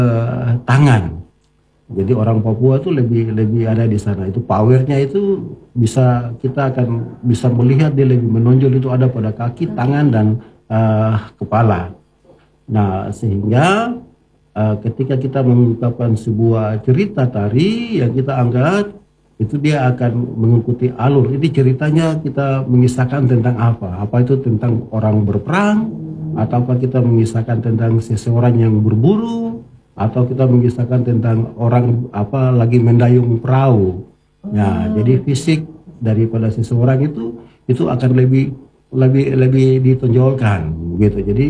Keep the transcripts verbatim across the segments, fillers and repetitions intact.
tangan. Jadi orang Papua tuh lebih lebih ada di sana. Itu powernya itu bisa kita akan bisa melihat dia lebih menonjol itu ada pada kaki, tangan dan uh, kepala. Nah sehingga uh, ketika kita mengungkapkan sebuah cerita tari yang kita angkat itu dia akan mengikuti alur. Ini ceritanya kita mengisahkan tentang apa? Apa itu tentang orang berperang? Ataukah kita mengisahkan tentang seseorang yang berburu? Atau kita mengisahkan tentang orang apa lagi mendayung perahu? Nah, oh. Jadi fisik daripada seseorang itu itu akan lebih lebih lebih ditonjolkan, gitu. Jadi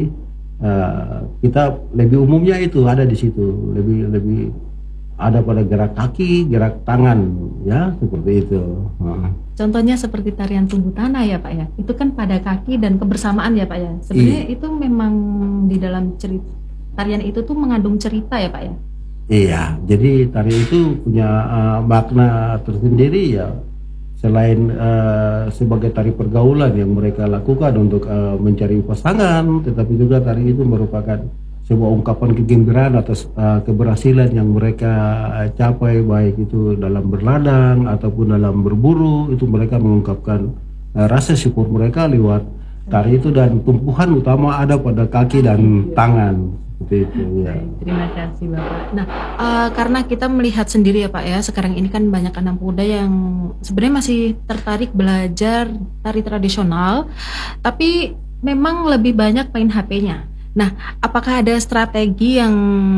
uh, kita lebih umumnya itu ada di situ, lebih lebih ada pada gerak kaki, gerak tangan, ya seperti itu. Contohnya seperti tarian tunggu tanah ya Pak ya, itu kan pada kaki dan kebersamaan ya Pak ya. Sebenarnya itu memang di dalam cerita tarian itu tuh mengandung cerita ya Pak ya. Iya, jadi tari itu punya uh, makna tersendiri ya. Selain uh, sebagai tari pergaulan yang mereka lakukan untuk uh, mencari pasangan, tetapi juga tari itu merupakan sebuah ungkapan kegembiraan atas uh, keberhasilan yang mereka capai, baik itu dalam berladang ataupun dalam berburu. Itu mereka mengungkapkan uh, rasa syukur mereka lewat tari itu, dan tumpuhan utama ada pada kaki dan tangan. Seperti itu, ya. Terima kasih Bapak. Nah uh, karena kita melihat sendiri ya Pak ya, sekarang ini kan banyak anak muda yang sebenarnya masih tertarik belajar tari tradisional, tapi memang lebih banyak main H P-nya. Nah, apakah ada strategi yang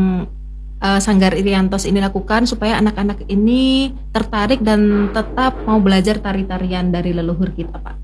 uh, Sanggar Iriantos ini lakukan supaya anak-anak ini tertarik dan tetap mau belajar tari-tarian dari leluhur kita, Pak?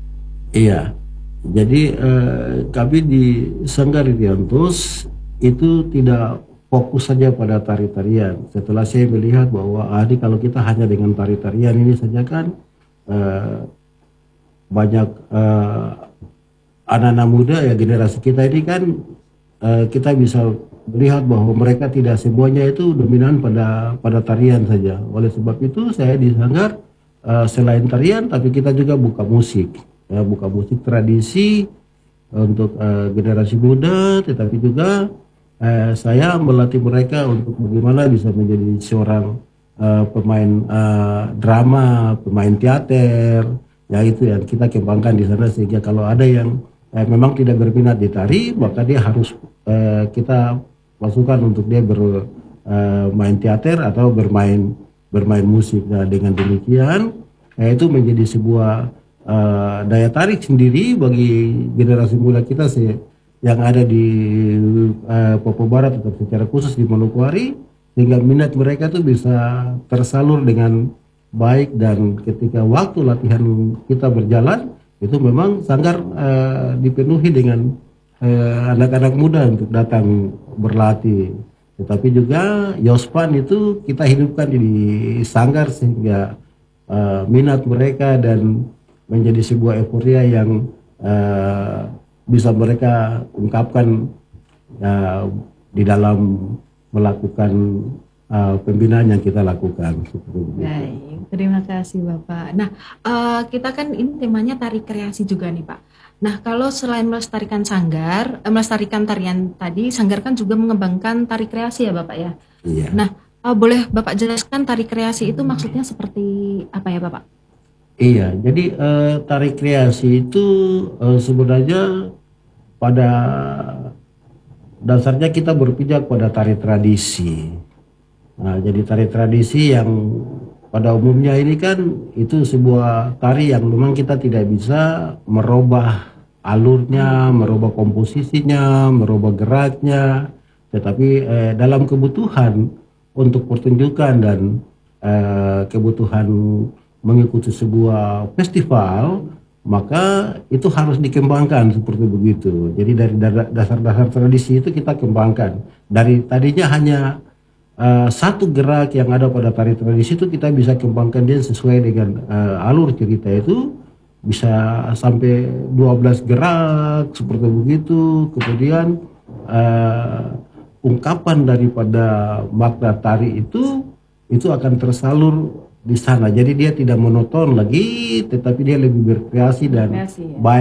Iya, jadi uh, kami di Sanggar Iriantos itu tidak fokus saja pada tari-tarian. Setelah saya melihat bahwa ah, ini kalau kita hanya dengan tari-tarian ini saja kan uh, banyak uh, anak-anak muda ya, generasi kita ini kan uh, kita bisa melihat bahwa mereka tidak semuanya itu dominan pada pada tarian saja. Oleh sebab itu saya di Sanggar uh, selain tarian tapi kita juga buka musik, ya, buka musik tradisi untuk uh, generasi muda, tetapi juga uh, saya melatih mereka untuk bagaimana bisa menjadi seorang uh, pemain uh, drama, pemain teater, ya itu yang kita kembangkan di sana, sehingga kalau ada yang Eh, memang tidak berminat di tari, maka dia harus eh, kita masukkan untuk dia bermain eh, teater atau bermain bermain musik. Nah, dengan demikian eh, itu menjadi sebuah eh, daya tarik sendiri bagi generasi muda kita sih, yang ada di eh, Papua Barat atau secara khusus di Manokwari, sehingga minat mereka tuh bisa tersalur dengan baik. Dan ketika waktu latihan kita berjalan itu memang Sanggar uh, dipenuhi dengan anak-anak uh, muda untuk datang berlatih. Tetapi juga Yospan itu kita hidupkan di Sanggar sehingga uh, minat mereka dan menjadi sebuah euforia yang uh, bisa mereka ungkapkan uh, di dalam melakukan uh, pembinaan yang kita lakukan. Baik, terima kasih Bapak. Nah, uh, kita kan ini temanya tari kreasi juga nih Pak. Nah, kalau selain melestarikan Sanggar, eh, melestarikan tarian tadi, Sanggar kan juga mengembangkan tari kreasi ya Bapak ya? Iya. Nah, uh, boleh Bapak jelaskan tari kreasi itu maksudnya seperti apa ya Bapak? Iya, jadi uh, tari kreasi itu uh, sebenarnya pada dasarnya kita berpijak pada tari tradisi. Nah, jadi tari tradisi yang pada umumnya ini kan itu sebuah tari yang memang kita tidak bisa merubah alurnya, merubah komposisinya, merubah geraknya, tetapi eh, dalam kebutuhan untuk pertunjukan dan eh, kebutuhan mengikuti sebuah festival, maka itu harus dikembangkan seperti begitu. Jadi dari dasar-dasar tradisi itu kita kembangkan. Dari tadinya hanya Uh, satu gerak yang ada pada tari tradisi itu kita bisa kembangkan dia sesuai dengan uh, alur cerita itu, bisa sampai dua belas gerak seperti begitu. Kemudian uh, ungkapan daripada makna tari itu itu akan tersalur di sana. Jadi dia tidak monoton lagi, tetapi dia lebih berkreasi dan Berkreasi, ya? baik.